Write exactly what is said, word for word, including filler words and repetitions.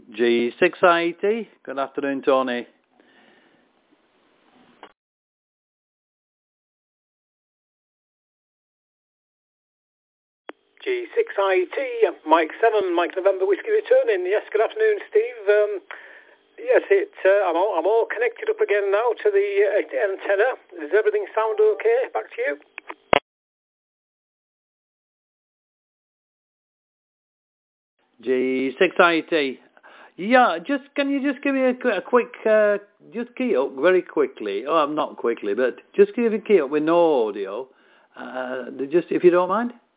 G six I T. Good afternoon, Tony. G six I T, Mike seven, Mike November, Whiskey returning. Yes, good afternoon, Steve. Um, yes, it. Uh, I'm all I'm all connected up again now to the uh, antenna. Does everything sound okay? Back to you. G six I T. Yeah, just can you just give me a, a quick, uh, just key up very quickly. Oh, not quickly, but just give me a key up with no audio. Uh, just if you don't mind.